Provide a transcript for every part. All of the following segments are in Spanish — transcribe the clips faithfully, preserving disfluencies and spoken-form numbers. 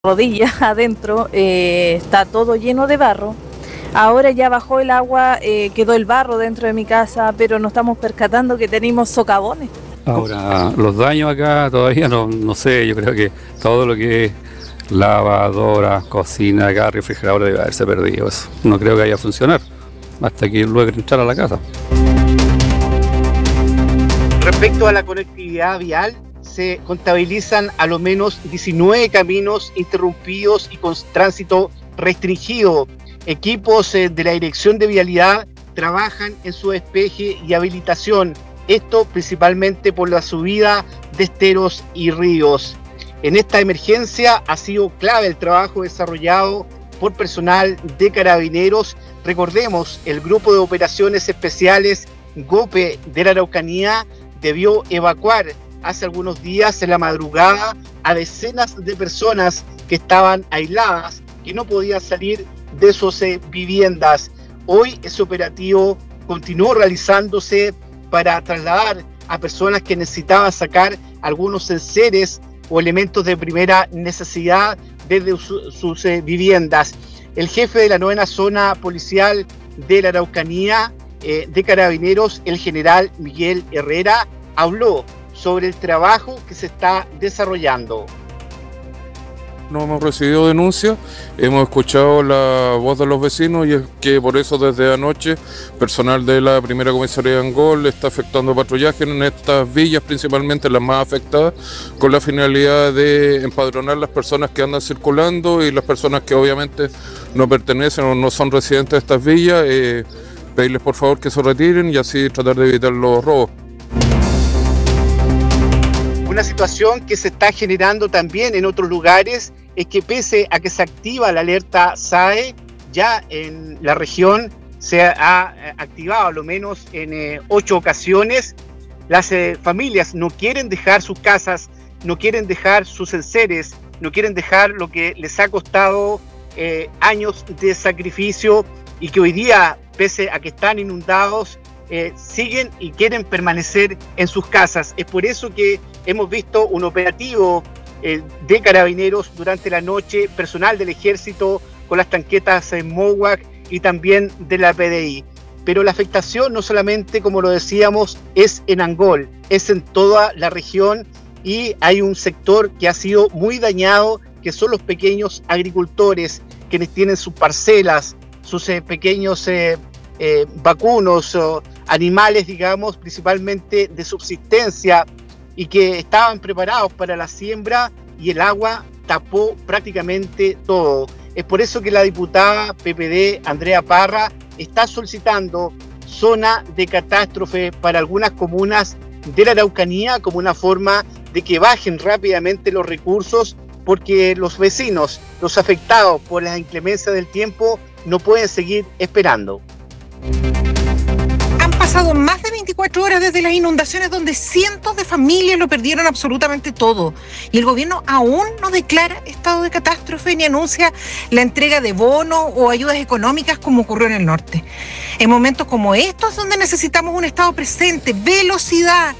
rodillas adentro, eh, está todo lleno de barro. Ahora ya bajó el agua, eh, quedó el barro dentro de mi casa, pero nos estamos percatando que tenemos socavones. Ahora, los daños acá todavía no, no sé, yo creo que todo lo que es lavadora, cocina, acá, refrigerador debe haberse perdido. Eso no creo que vaya a funcionar hasta que logre entrar a la casa. Respecto a la conectividad vial, se contabilizan a lo menos diecinueve caminos interrumpidos y con tránsito restringido. Equipos eh, de la Dirección de Vialidad trabajan en su despeje y habilitación, esto principalmente por la subida de esteros y ríos. En esta emergencia ha sido clave el trabajo desarrollado por personal de Carabineros. Recordemos, el Grupo de Operaciones Especiales GOPE de la Araucanía debió evacuar hace algunos días en la madrugada a decenas de personas que estaban aisladas, que no podían salir de sus eh, viviendas. Hoy ese operativo continuó realizándose para trasladar a personas que necesitaban sacar algunos enseres o elementos de primera necesidad desde su, sus eh, viviendas. El jefe de la novena zona policial de la Araucanía eh, de Carabineros, el general Miguel Herrera, habló sobre el trabajo que se está desarrollando. No hemos recibido denuncias, hemos escuchado la voz de los vecinos y es que por eso desde anoche personal de la primera comisaría de Angol está efectuando patrullaje en estas villas, principalmente las más afectadas, con la finalidad de empadronar las personas que andan circulando y las personas que obviamente no pertenecen o no son residentes de estas villas, eh, pedirles por favor que se retiren y así tratar de evitar los robos. Una situación que se está generando también en otros lugares es que pese a que se activa la alerta S A E, ya en la región se ha activado a lo menos en eh, ocho ocasiones. Las eh, familias no quieren dejar sus casas, no quieren dejar sus enseres, no quieren dejar lo que les ha costado eh, años de sacrificio y que hoy día, pese a que están inundados, Eh, siguen y quieren permanecer en sus casas. Es por eso que hemos visto un operativo eh, de Carabineros durante la noche, personal del Ejército con las tanquetas en MOWAC y también de la P D I. Pero la afectación no solamente, como lo decíamos, es en Angol, es en toda la región y hay un sector que ha sido muy dañado, que son los pequeños agricultores, quienes tienen sus parcelas, sus eh, pequeños eh, eh, vacunos o animales, digamos, principalmente de subsistencia y que estaban preparados para la siembra y el agua tapó prácticamente todo. Es por eso que la diputada P P D, Andrea Parra, está solicitando zona de catástrofe para algunas comunas de la Araucanía como una forma de que bajen rápidamente los recursos, porque los vecinos, los afectados por las inclemencias del tiempo, no pueden seguir esperando. Han pasado más de veinticuatro horas desde las inundaciones donde cientos de familias lo perdieron absolutamente todo. Y el gobierno aún no declara estado de catástrofe ni anuncia la entrega de bonos o ayudas económicas como ocurrió en el norte. En momentos como estos donde necesitamos un estado presente, velocidad.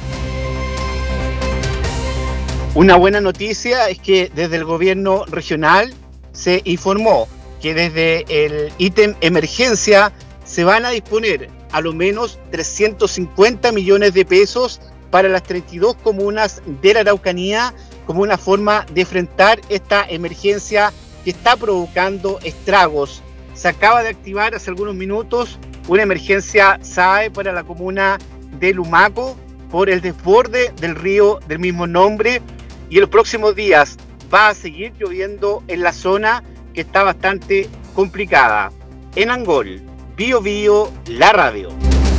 Una buena noticia es que desde el gobierno regional se informó que desde el ítem emergencia se van a disponer a lo menos trescientos cincuenta millones de pesos para las treinta y dos comunas de la Araucanía como una forma de enfrentar esta emergencia que está provocando estragos. Se acaba de activar hace algunos minutos una emergencia S A E para la comuna de Lumaco por el desborde del río del mismo nombre y en los próximos días va a seguir lloviendo en la zona que está bastante complicada. En Angol, Bio Bio, la radio.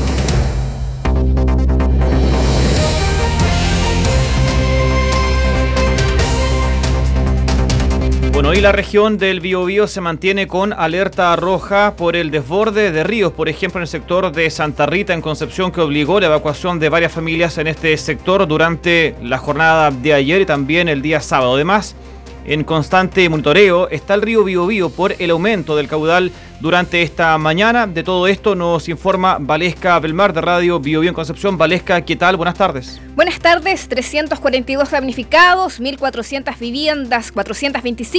Bueno, hoy la región del Biobío se mantiene con alerta roja por el desborde de ríos, por ejemplo en el sector de Santa Rita en Concepción, que obligó la evacuación de varias familias en este sector durante la jornada de ayer y también el día sábado. Además, en constante monitoreo está el río Biobío por el aumento del caudal durante esta mañana. De todo esto nos informa Valesca Belmar de Radio Biobío en Concepción. Valesca, ¿qué tal? Buenas tardes. Buenas tardes. trescientos cuarenta y dos damnificados, mil cuatrocientas viviendas, cuatrocientos veinticinco